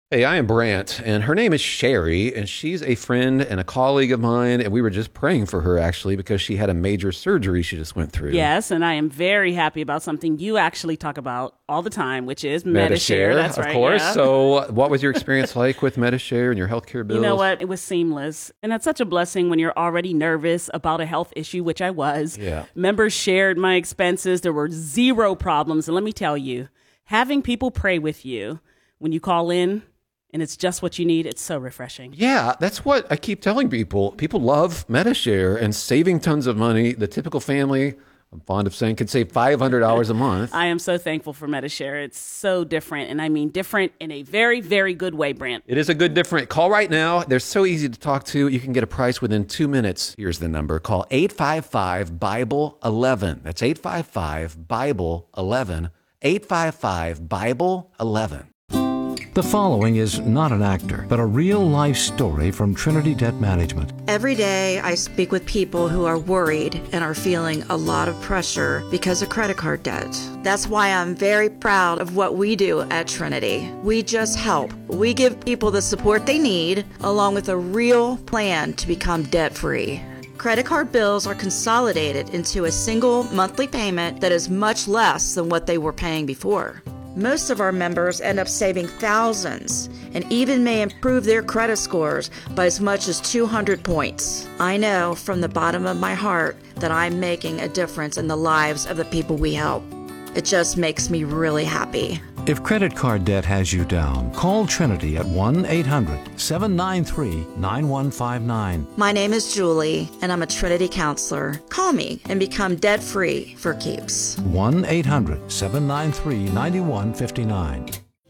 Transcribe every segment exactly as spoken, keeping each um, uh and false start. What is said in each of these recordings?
Hey, I am Brant, and her name is Sherry, and she's a friend and a colleague of mine, and we were just praying for her, actually, because she had a major surgery she just went through. Yes, and I am very happy about something you actually talk about all the time, which is Medi-Share. Medi-Share, That's of right, course. yeah. So what was your experience like with Medi-Share and your healthcare bills? You know what? It was seamless. And that's such a blessing when you're already nervous about a health issue, which I was. Yeah. Members shared my expenses. There were zero problems. And let me tell you, having people pray with you when you call in, and it's just what you need, it's so refreshing. Yeah, that's what I keep telling people. People love Medi-Share and saving tons of money. The typical family, I'm fond of saying, could save five hundred dollars a month. I am so thankful for Medi-Share. It's so different, and I mean different in a very, very good way, Brant. It is a good different. Call right now. They're so easy to talk to. You can get a price within two minutes. Here's the number. Call eight five five, Bible eleven. That's eight five five, Bible eleven. eight five five, Bible eleven. The following is not an actor, but a real-life story from Trinity Debt Management. Every day I speak with people who are worried and are feeling a lot of pressure because of credit card debt. That's why I'm very proud of what we do at Trinity. We just help. We give people the support they need, along with a real plan to become debt-free. Credit card bills are consolidated into a single monthly payment that is much less than what they were paying before. Most of our members end up saving thousands and even may improve their credit scores by as much as two hundred points. I know from the bottom of my heart that I'm making a difference in the lives of the people we help. It just makes me really happy. If credit card debt has you down, call Trinity at one eight hundred, seven nine three, nine one five nine. My name is Julie, and I'm a Trinity counselor. Call me and become debt-free for keeps. one eight hundred, seven nine three, nine one five nine.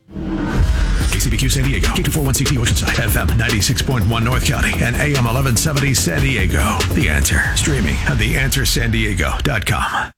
K C B Q San Diego, K two forty-one C T Oceanside, F M ninety-six point one North County, and A M eleven seventy San Diego. The Answer, streaming at the answer san diego dot com.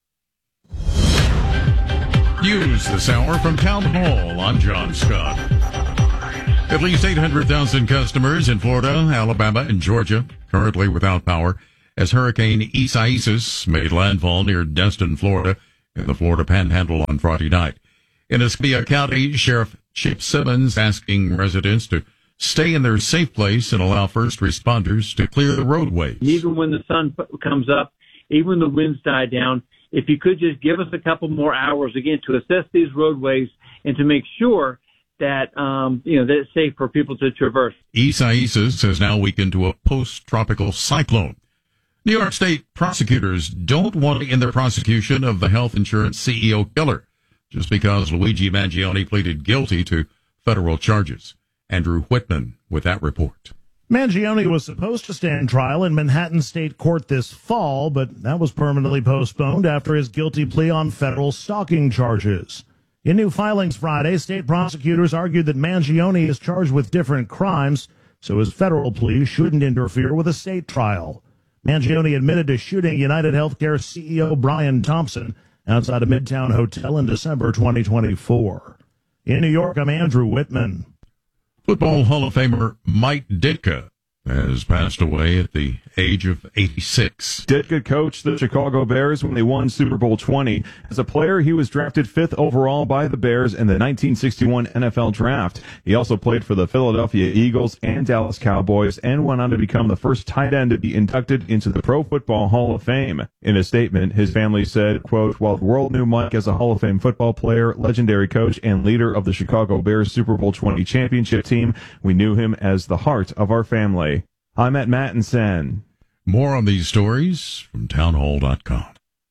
News this hour from Town Hall. I'm John Scott. At least eight hundred thousand customers in Florida, Alabama, and Georgia currently without power as Hurricane Isaias made landfall near Destin, Florida, in the Florida Panhandle on Friday night. In Escambia County, Sheriff Chip Simmons asking residents to stay in their safe place and allow first responders to clear the roadways. Even when the sun comes up, even when the winds die down, if you could just give us a couple more hours, again, to assess these roadways and to make sure that, um, you know, that it's safe for people to traverse. Isaias has now weakened to a post-tropical cyclone. New York State prosecutors don't want to end their prosecution of the health insurance C E O killer just because Luigi Mangione pleaded guilty to federal charges. Andrew Whitman with that report. Mangione was supposed to stand trial in Manhattan State Court this fall, but that was permanently postponed after his guilty plea on federal stalking charges. In new filings Friday, state prosecutors argued that Mangione is charged with different crimes, so his federal plea shouldn't interfere with a state trial. Mangione admitted to shooting United Healthcare C E O Brian Thompson outside a Midtown hotel in December twenty twenty-four. In New York, I'm Andrew Whitman. Football Hall of Famer Mike Ditka has passed away at the age of eighty-six. Ditka coached the Chicago Bears when they won Super Bowl twenty. As a player, he was drafted fifth overall by the Bears in the nineteen sixty-one N F L Draft. He also played for the Philadelphia Eagles and Dallas Cowboys and went on to become the first tight end to be inducted into the Pro Football Hall of Fame. In a statement, his family said, quote, "While the world knew Mike as a Hall of Fame football player, legendary coach, and leader of the Chicago Bears Super Bowl twenty championship team, we knew him as the heart of our family." I'm at Mattinson. More on these stories from townhall dot com.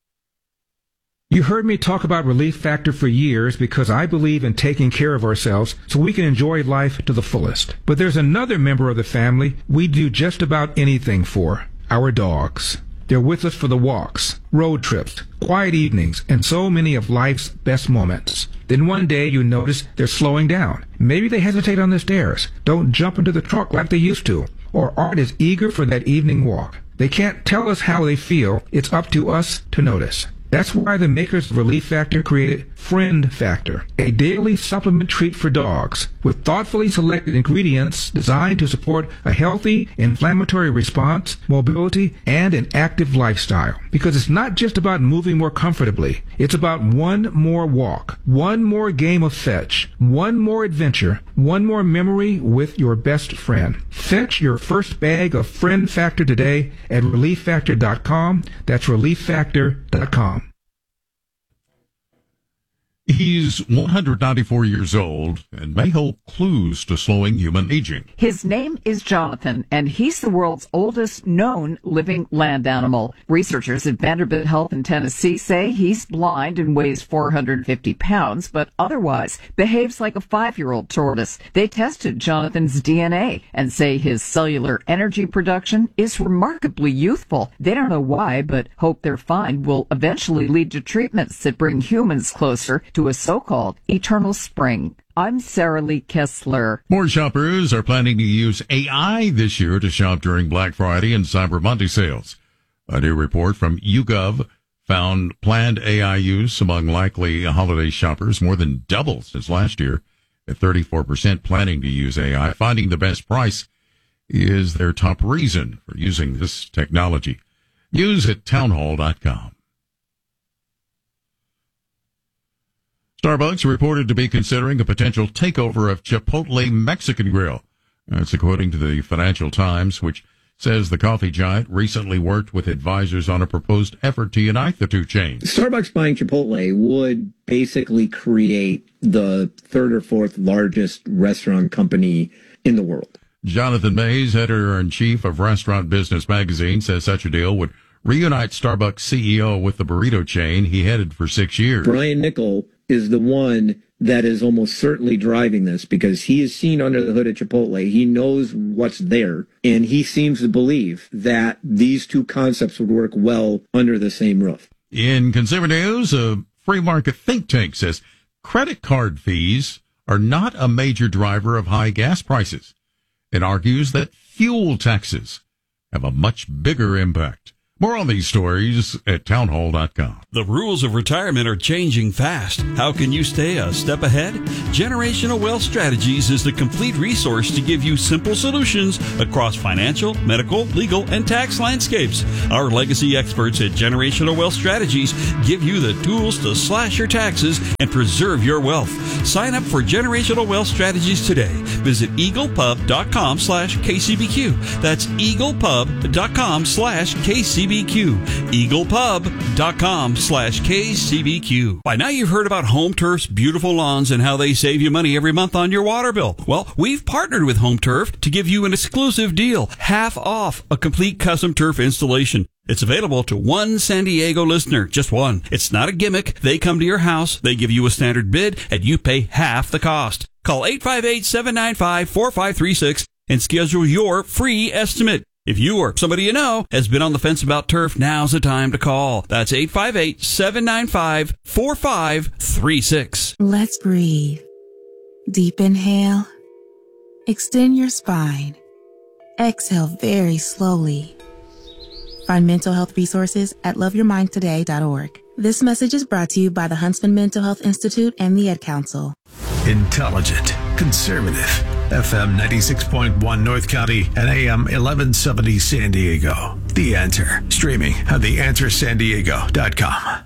You heard me talk about Relief Factor for years because I believe in taking care of ourselves so we can enjoy life to the fullest. But there's another member of the family we do just about anything for, our dogs. They're with us for the walks, road trips, quiet evenings, and so many of life's best moments. Then one day you notice they're slowing down. Maybe they hesitate on the stairs, don't jump into the trunk like they used to, or aren't as eager for that evening walk. They can't tell us how they feel. It's up to us to notice. That's why the makers of Relief Factor created Friend Factor, a daily supplement treat for dogs with thoughtfully selected ingredients designed to support a healthy inflammatory response, mobility, and an active lifestyle. Because it's not just about moving more comfortably. It's about one more walk, one more game of fetch, one more adventure one more memory with your best friend. Fetch your first bag of Friend Factor today at relief factor dot com. That's relief factor dot com. He's one hundred ninety-four years old and may hold clues to slowing human aging. His name is Jonathan, and he's the world's oldest known living land animal. Researchers at Vanderbilt Health in Tennessee say he's blind and weighs four hundred fifty pounds, but otherwise behaves like a five-year-old tortoise. They tested Jonathan's D N A and say his cellular energy production is remarkably youthful. They don't know why, but hope their find will eventually lead to treatments that bring humans closer to a so-called eternal spring. I'm Sarah Lee Kessler. More shoppers are planning to use A I this year to shop during Black Friday and Cyber Monday sales. A new report from YouGov found planned A I use among likely holiday shoppers more than double since last year, at thirty-four percent planning to use A I. Finding the best price is their top reason for using this technology. News at townhall dot com. Starbucks reported to be considering a potential takeover of Chipotle Mexican Grill. That's according to the Financial Times, which says the coffee giant recently worked with advisors on a proposed effort to unite the two chains. Starbucks buying Chipotle would basically create the third or fourth largest restaurant company in the world. Jonathan Mays, editor-in-chief of Restaurant Business Magazine, says such a deal would reunite Starbucks C E O with the burrito chain he headed for six years. Brian Niccol is the one that is almost certainly driving this because he is seen under the hood at Chipotle. He knows what's there, and he seems to believe that these two concepts would work well under the same roof. In consumer news, a free market think tank says credit card fees are not a major driver of high gas prices. It argues that fuel taxes have a much bigger impact. More on these stories at townhall dot com. The rules of retirement are changing fast. How can you stay a step ahead? Generational Wealth Strategies is the complete resource to give you simple solutions across financial, medical, legal, and tax landscapes. Our legacy experts at Generational Wealth Strategies give you the tools to slash your taxes and preserve your wealth. Sign up for Generational Wealth Strategies today. Visit eaglepub dot com slash K C B Q. That's eaglepub dot com slash K C B Q. eaglepub dot com slash K C B Q. By now you've heard about Home Turf's beautiful lawns and how they save you money every month on your water bill. Well, we've partnered with Home Turf to give you an exclusive deal, half off a complete custom turf installation. It's available to one San Diego listener, just one. It's not a gimmick. They come to your house, they give you a standard bid, and you pay half the cost. Call eight five eight, seven nine five, four five three six and schedule your free estimate. If you or somebody you know has been on the fence about turf, now's the time to call. That's eight five eight, seven nine five, four five three six. Let's breathe. Deep inhale. Extend your spine. Exhale very slowly. Find mental health resources at love your mind today dot org. This message is brought to you by the Huntsman Mental Health Institute and the Ad Council. Intelligent, conservative. F M ninety-six point one North County and A M eleven seventy San Diego. The Answer. Streaming at the answer san diego dot com.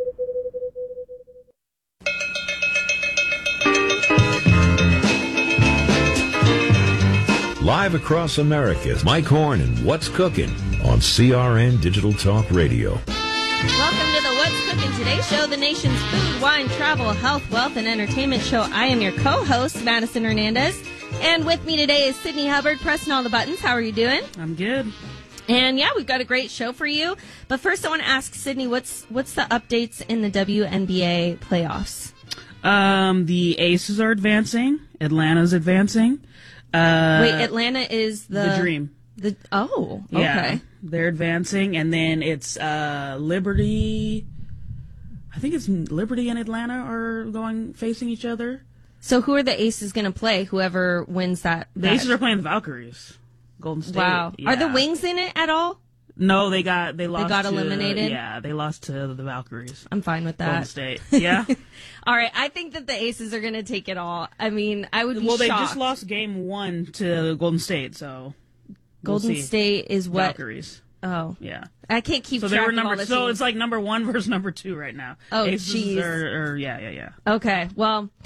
Live across America, Mike Horn and What's Cooking on C R N Digital Talk Radio. Welcome to the What's Cooking Today show, the nation's food, wine, travel, health, wealth, and entertainment show. I am your co-host, Madison Hernandez. And with me today is Sydney Hubbard, pressing all the buttons. How are you doing? I'm good. And yeah, we've got a great show for you. But first I want to ask Sydney, what's what's the updates in the W N B A playoffs? Um, the Aces are advancing. Atlanta's advancing. Uh, Wait, Atlanta is the... The Dream. The Oh, okay. Yeah, they're advancing. And then it's uh, Liberty... I think it's Liberty and Atlanta are going facing each other. So who are the Aces going to play? Whoever wins that. The that... Aces are playing the Valkyries. Golden State. Wow. Yeah. Are the Wings in it at all? No, they got they lost. They got to, eliminated. Yeah, they lost to the Valkyries. I'm fine with that. Golden State. Yeah. All right. I think that the Aces are going to take it all. I mean, I would be well, shocked. they just lost game one to Golden State, so we'll Golden see. State is what Valkyries. Oh, yeah. I can't keep so track they were of number, all the So teams. it's like number one versus number two right now. Oh, Aces jeez. are, are, yeah, yeah, yeah. Okay. Well,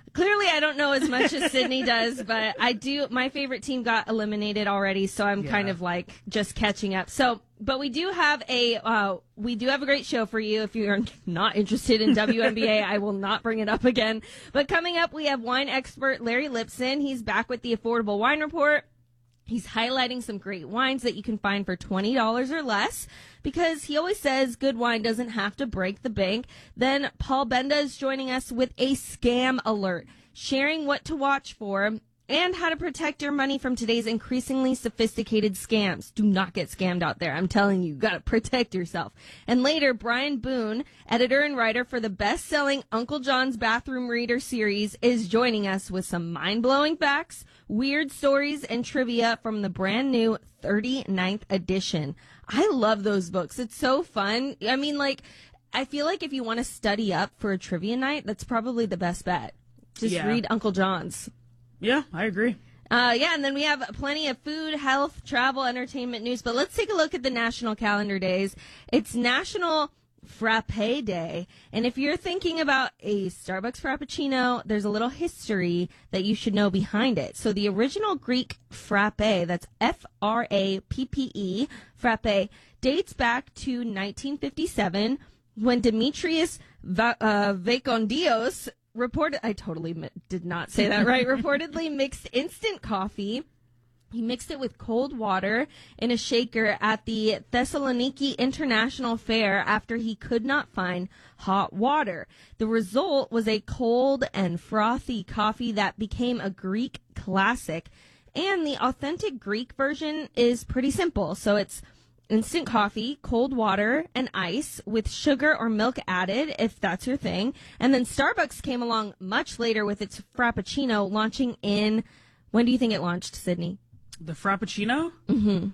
Clearly, I don't know as much as Sydney does, but I do. My favorite team got eliminated already, so I'm yeah. kind of like just catching up. So, but we do have a uh, we do have a great show for you. If you're not interested in W N B A, I will not bring it up again. But coming up, we have wine expert Larry Lipson. He's back with the Affordable Wine Report. He's highlighting some great wines that you can find for twenty dollars or less, because he always says good wine doesn't have to break the bank. Then Paul Benda is joining us with a scam alert, sharing what to watch for and how to protect your money from today's increasingly sophisticated scams. Do not get scammed out there. I'm telling you, you got to protect yourself. And later, Brian Boone, editor and writer for the best-selling Uncle John's Bathroom Reader series, is joining us with some mind-blowing facts, weird stories, and trivia from the brand new thirty-ninth edition. I love those books. It's so fun. I mean, like, I feel like if you want to study up for a trivia night, that's probably the best bet. Just yeah. read Uncle John's. Yeah, I agree. Uh, yeah, and then we have plenty of food, health, travel, entertainment news. But let's take a look at the national calendar days. It's National Frappe Day. And if you're thinking about a Starbucks Frappuccino, there's a little history that you should know behind it. So the original Greek frappe, that's F R A P P E, frappe, dates back to nineteen fifty-seven when Demetrius Va- uh, Vakondios reported, I totally mi- did not say that right, reportedly mixed instant coffee. He mixed it with cold water in a shaker at the Thessaloniki International Fair after he could not find hot water. The result was a cold and frothy coffee that became a Greek classic. And the authentic Greek version is pretty simple. So it's instant coffee, cold water, and ice with sugar or milk added, if that's your thing. And then Starbucks came along much later with its Frappuccino, launching in, when do you think it launched, Sydney? The Frappuccino? Mm-hmm.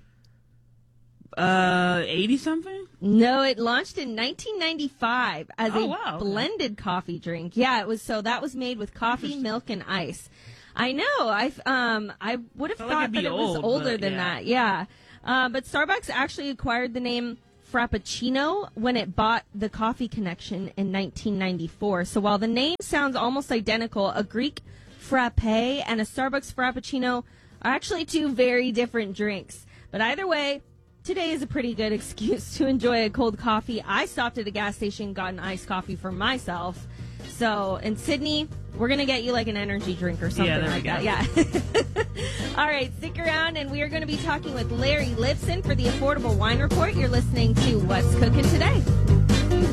Uh, eighty-something? No, it launched in nineteen ninety-five as oh, a wow. blended coffee drink. Yeah, it was, so that was made with coffee, milk, and ice. I know, I um, I would have thought like that it old, was older but, than yeah. that, yeah. Uh, but Starbucks actually acquired the name Frappuccino when it bought the Coffee Connection in nineteen ninety-four. So while the name sounds almost identical, a Greek frappe and a Starbucks Frappuccino are actually two very different drinks. But either way, today is a pretty good excuse to enjoy a cold coffee. I stopped at a gas station, got an iced coffee for myself. So in Sydney, we're going to get you like an energy drink or something yeah, there like we go. that. Yeah. All right, stick around, and we are going to be talking with Larry Lipson for the Affordable Wine Report. You're listening to What's Cooking Today.